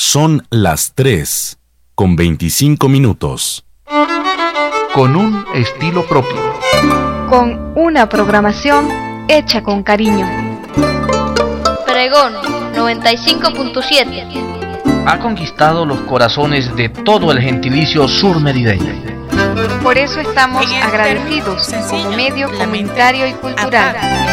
Son las 3:25. Con un estilo propio. Con una programación hecha con cariño. Pregón 95.7 ha conquistado los corazones de todo el gentilicio surmerideño. Por eso estamos agradecidos como medio comunitario y cultural.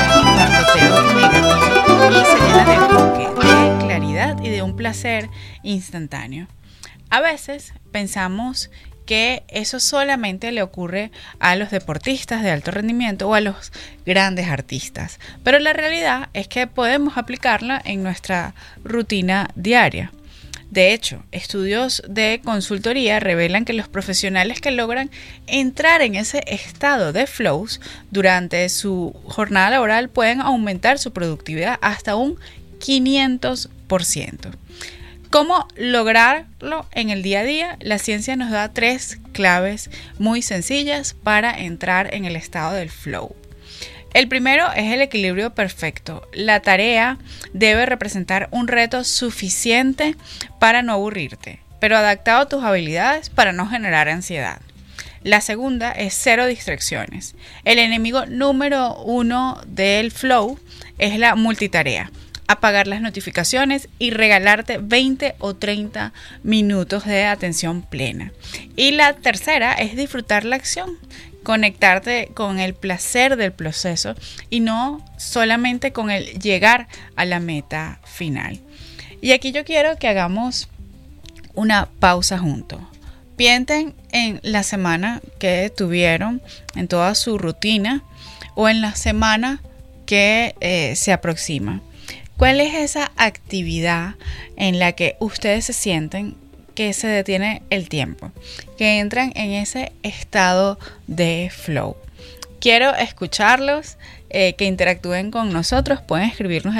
Y se llena de enfoque, de claridad y de un placer instantáneo. A veces pensamos que eso solamente le ocurre a los deportistas de alto rendimiento o a los grandes artistas, pero la realidad es que podemos aplicarla en nuestra rutina diaria. De hecho, estudios de consultoría revelan que los profesionales que logran entrar en ese estado de flows durante su jornada laboral pueden aumentar su productividad hasta un 500%. ¿Cómo lograrlo en el día a día? La ciencia nos da 3 claves muy sencillas para entrar en el estado del flow. El primero es el equilibrio perfecto. La tarea debe representar un reto suficiente para no aburrirte, pero adaptado a tus habilidades para no generar ansiedad. La segunda es 0 distracciones. El enemigo número 1 del flow es la multitarea. Apagar las notificaciones y regalarte 20 o 30 minutos de atención plena. Y la tercera es disfrutar la acción. Conectarte con el placer del proceso y no solamente con el llegar a la meta final. Y aquí yo quiero que hagamos una pausa juntos. Piensen en la semana que tuvieron, en toda su rutina o en la semana que se aproxima. ¿Cuál es esa actividad en la que ustedes se sienten que se detiene el tiempo, que entran en ese estado de flow? Quiero escucharlos, que interactúen con nosotros. Pueden escribirnos al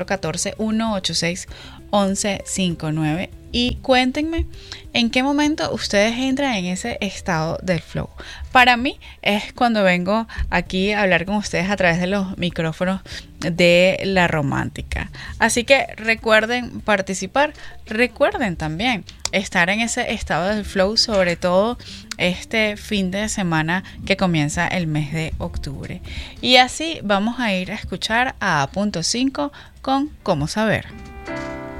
0414-186-1159 y cuéntenme en qué momento ustedes entran en ese estado del flow. Para mí es cuando vengo aquí a hablar con ustedes a través de los micrófonos de La Romántica. Así que recuerden participar, recuerden también estar en ese estado del flow, sobre todo este fin de semana que comienza el mes de octubre. Y así vamos a ir a escuchar a A.5 con Cómo Saber.